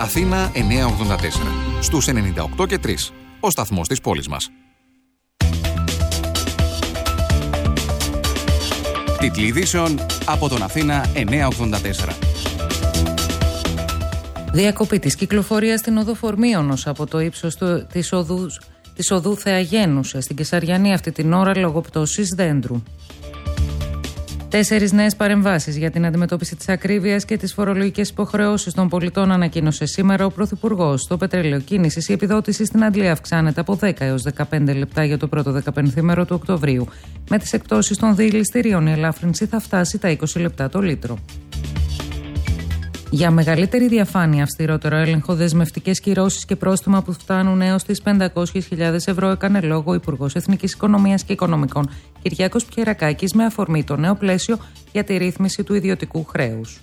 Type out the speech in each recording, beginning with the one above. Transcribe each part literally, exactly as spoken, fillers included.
Αθήνα εννιακόσια ογδόντα τέσσερα. Στους ενενήντα οκτώ και τρία. Ο σταθμός της πόλης μας. Τίτλοι ειδήσεων από τον Αθήνα εννιακόσια ογδόντα τέσσερα. Διακοπή της κυκλοφορίας στην οδό Φορμίωνος από το ύψος του, της, οδού, της οδού Θεαγέννουσα στην Κεσαριανή αυτή την ώρα λόγω πτώσης δέντρου. Τέσσερις νέες παρεμβάσεις για την αντιμετώπιση της ακρίβειας και τις φορολογικές υποχρεώσεις των πολιτών ανακοίνωσε σήμερα ο Πρωθυπουργός. Στο πετρέλαιο κίνησης η επιδότηση στην Αντλία αυξάνεται από δέκα έως δεκαπέντε λεπτά για το πρώτο δεκαπενθήμερο του Οκτωβρίου. Με τις εκπτώσεις των διελιστηρίων η ελάφρυνση θα φτάσει τα είκοσι λεπτά το λίτρο. Για μεγαλύτερη διαφάνεια, αυστηρότερο έλεγχο, δεσμευτικές κυρώσεις και πρόστιμα που φτάνουν έως τις πεντακόσιες χιλιάδες ευρώ έκανε λόγο ο Υπουργός Εθνικής Οικονομίας και Οικονομικών Κυριάκος Πιερακάκης με αφορμή το νέο πλαίσιο για τη ρύθμιση του ιδιωτικού χρέους.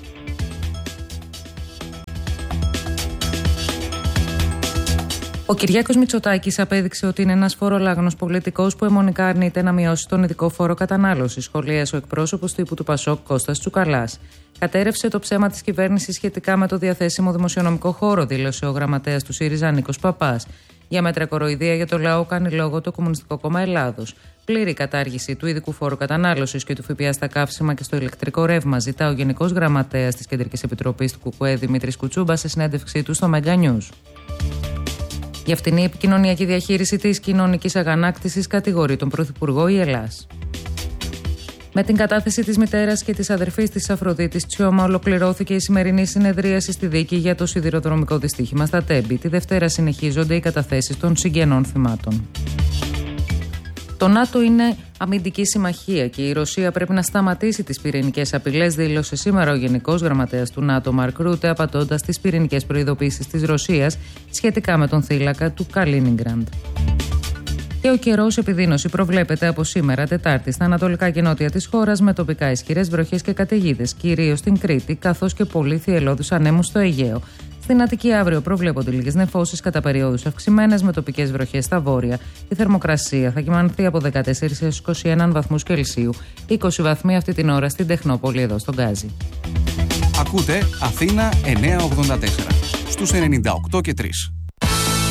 Ο Κυριάκος Μητσοτάκης απέδειξε ότι είναι ένας φορολάγνος πολιτικός που αιμονικά αρνείται να μειώσει τον ειδικό φόρο κατανάλωσης, σχολίασε ο εκπρόσωπος τύπου του Πασόκ Κώστας Τσουκαλάς. Κατέρευσε το ψέμα της κυβέρνησης σχετικά με το διαθέσιμο δημοσιονομικό χώρο, δήλωσε ο γραμματέας του ΣΥΡΙΖΑ Νίκος Παπάς. Για μέτρα κοροϊδία για το λαό κάνει λόγο το Κομμουνιστικό Κόμμα Ελλάδος. Πλήρη κατάργηση του ειδικού φόρου κατανάλωσης και του ΦΠΑ στα καύσιμα και στο ηλεκτρικό ρεύμα, ζητά ο Γενικός Γραμματέας της Κεντρικής Επιτροπής του ΚΚΕ Δημήτρης Κουτσούμπας σε συνέντευξή του στο Mega News. Για αυτήν η επικοινωνιακή διαχείριση της κοινωνικής αγανάκτησης κατηγορεί τον Πρωθυπουργό η Ελλάς. Με την κατάθεση της μητέρας και της αδερφής της Αφροδίτης Τσιώμα ολοκληρώθηκε η σημερινή συνεδρίαση στη δίκη για το σιδηροδρομικό δυστύχημα στα Τέμπη. Τη Δευτέρα συνεχίζονται οι καταθέσεις των συγγενών θυμάτων. Το ΝΑΤΟ είναι αμυντική συμμαχία και η Ρωσία πρέπει να σταματήσει τις πυρηνικές απειλές, δήλωσε σήμερα ο Γενικός Γραμματέας του ΝΑΤΟ Μαρκ Ρούτε, απαντώντας τις πυρηνικές προειδοποίησεις της Ρωσίας σχετικά με τον θύλακα του Καλίνιγκραντ. Και ο καιρός επιδείνωση προβλέπεται από σήμερα Τετάρτη στα ανατολικά και νότια της χώρας με τοπικά ισχυρές βροχές και καταιγίδες, κυρίως στην Κρήτη, καθώς και πολύ θυελλώδους ανέμους στο Αιγαίο. Στην Αττική αύριο προβλέπονται λίγες νεφώσεις κατά περιόδους αυξημένες με τοπικές βροχές στα βόρεια. Η θερμοκρασία θα κυμανθεί από δεκατέσσερα έως είκοσι ένα βαθμούς Κελσίου, είκοσι βαθμοί αυτή την ώρα στην Τεχνόπολη εδώ στον Γκάζι. Ακούτε Αθήνα εννιακόσια ογδόντα τέσσερα στους ενενήντα οκτώ και τρία.